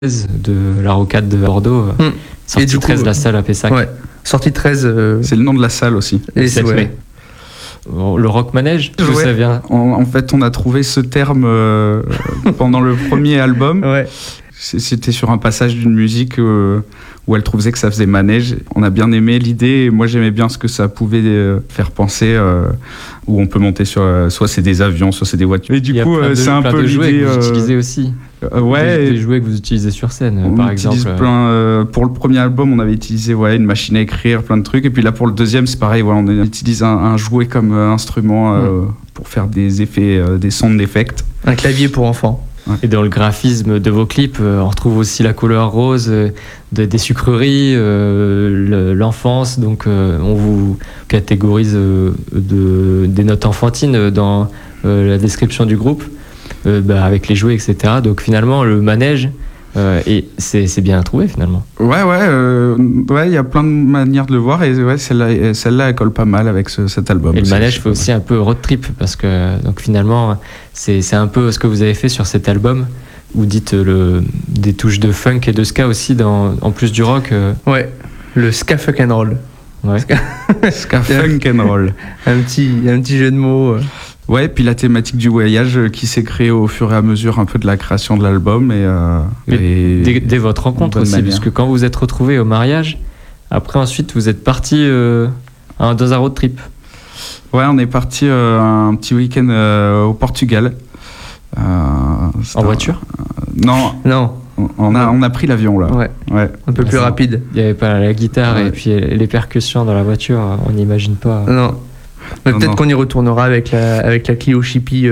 de la Rocade de Bordeaux, sortie 13 de la salle à Pessac. Ouais. Sortie 13. C'est le nom de la salle aussi. Et c'est mai. Le rock manège, d'où ça vient? En fait, on a trouvé ce terme pendant le premier album. Ouais. C'était sur un passage d'une musique où elle trouvait que ça faisait manège. On a bien aimé l'idée. Et moi, j'aimais bien ce que ça pouvait faire penser. Où on peut monter sur... soit c'est des avions, soit c'est des voitures. Et du coup, c'est un peu l'idée... que vous utilisez aussi. Ouais. Des jouets que vous utilisez sur scène, par exemple. Pour le premier album, on avait utilisé une machine à écrire, plein de trucs. Et puis là, pour le deuxième, c'est pareil. On utilise un jouet comme instrument pour faire des effets, des sons d'effects. Un clavier pour enfants. Ouais. Et dans le graphisme de vos clips, on retrouve aussi la couleur rose des sucreries, l'enfance. Donc, on vous catégorise des notes enfantines dans la description du groupe, avec les jouets, etc. Donc, finalement, le manège, et c'est bien trouvé, finalement. Ouais, il y a plein de manières de le voir. Et celle-là, elle colle pas mal avec cet album. Et le manège fait aussi un peu road trip, parce que donc, finalement, c'est un peu ce que vous avez fait sur cet album. Vous dites des touches de funk et de ska aussi, en plus du rock. Ouais, le ska fuck and roll. Ouais. Ska funk and roll. Un petit jeu de mots. Ouais, puis la thématique du voyage qui s'est créée au fur et à mesure un peu de la création de l'album. Et dès votre rencontre aussi, parce que quand vous êtes retrouvés au mariage, après ensuite vous êtes partis dans un road trip. Ouais, on est parti un petit week-end au Portugal. En voiture? Non. On a pris l'avion là. Ouais. Un peu plus rapide. Il n'y avait pas la guitare et puis les percussions dans la voiture, on n'imagine pas. Non. Mais peut-être qu'on y retournera avec la Clio Chippy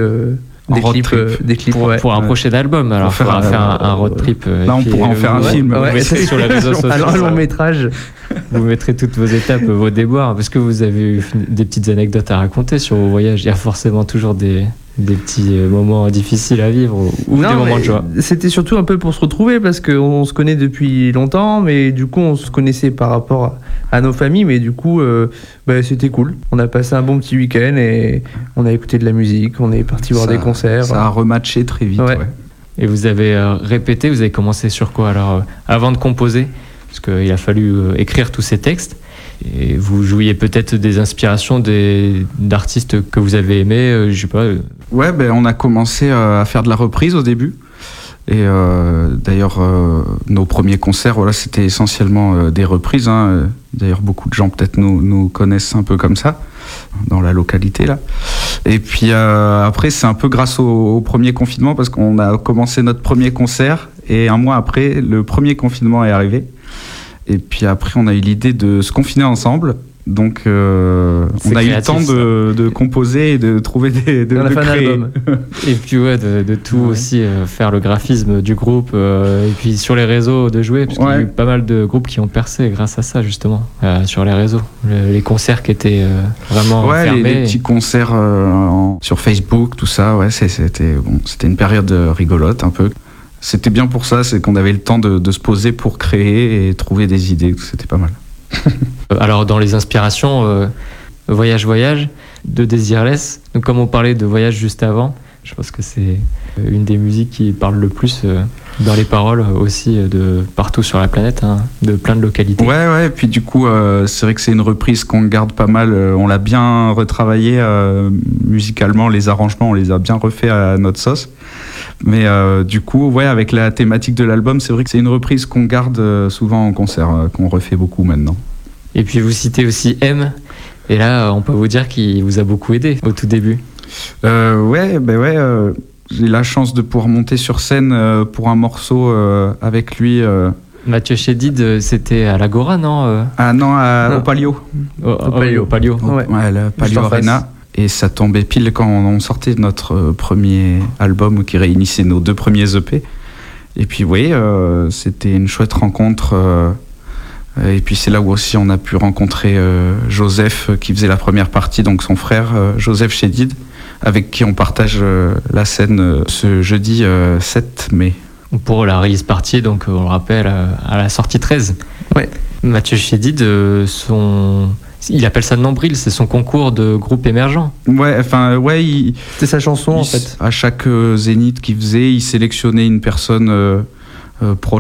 des clips pour un prochain album. Alors, il faudra faire un road trip. Là, on pourra en faire un film. Sur les réseaux sociaux. Un long métrage. Vous mettrez toutes vos étapes, vos déboires. Parce que vous avez eu des petites anecdotes à raconter sur vos voyages. Il y a forcément toujours des petits moments difficiles à vivre ou des moments de joie. C'était surtout un peu pour se retrouver parce qu'on se connaît depuis longtemps, mais du coup on se connaissait par rapport à nos familles, mais du coup c'était cool. On a passé un bon petit week-end et on a écouté de la musique, on est parti voir des concerts. Ça a rematché très vite. Ouais. Et vous avez répété, vous avez commencé sur quoi alors avant de composer? Parce qu'il a fallu écrire tous ces textes. Et vous jouiez peut-être des inspirations d'artistes que vous avez aimés, je sais pas. Ouais, on a commencé à faire de la reprise au début. Et d'ailleurs, nos premiers concerts, c'était essentiellement des reprises. Hein. D'ailleurs, beaucoup de gens peut-être nous connaissent un peu comme ça, dans la localité là. Et puis après, c'est un peu grâce au premier confinement, parce qu'on a commencé notre premier concert, et un mois après, le premier confinement est arrivé. Et puis après, on a eu l'idée de se confiner ensemble. Donc, on a eu le temps de composer et de trouver de créer. Et puis, de tout aussi faire le graphisme du groupe. Et puis, sur les réseaux, de jouer. Parce qu'il y a eu pas mal de groupes qui ont percé grâce à ça, justement, sur les réseaux. Les concerts qui étaient vraiment fermés. Les petits concerts sur Facebook, tout ça. C'était une période rigolote, un peu. C'était bien pour ça, c'est qu'on avait le temps de se poser pour créer et trouver des idées. C'était pas mal. Alors, dans les inspirations, Voyage de Desireless, donc comme on parlait de voyage juste avant, je pense que c'est une des musiques qui parle le plus dans les paroles aussi de partout sur la planète, de plein de localités. Ouais, et puis du coup, c'est vrai que c'est une reprise qu'on garde pas mal. On l'a bien retravaillé musicalement, les arrangements, on les a bien refaits à notre sauce. Mais du coup, avec la thématique de l'album, c'est vrai que c'est une reprise qu'on garde souvent en concert, qu'on refait beaucoup maintenant. Et puis vous citez aussi M, et là on peut vous dire qu'il vous a beaucoup aidé au tout début. J'ai la chance de pouvoir monter sur scène pour un morceau avec lui. Mathieu Chédid, c'était à l'Agora, non au Palio. Au Palio. Le Palio Arena. Et ça tombait pile quand on sortait de notre premier album qui réunissait nos 2 premiers EP. Et puis c'était une chouette rencontre. Et puis c'est là où aussi on a pu rencontrer Joseph qui faisait la première partie, donc son frère Joseph Chédid, avec qui on partage la scène ce jeudi 7 mai. Pour la release party, donc on le rappelle, à la sortie 13. Ouais. Mathieu Chédid, il appelle ça nombril, c'est son concours de groupe émergent. C'était sa chanson en fait. À chaque zénith qu'il faisait, il sélectionnait une personne proche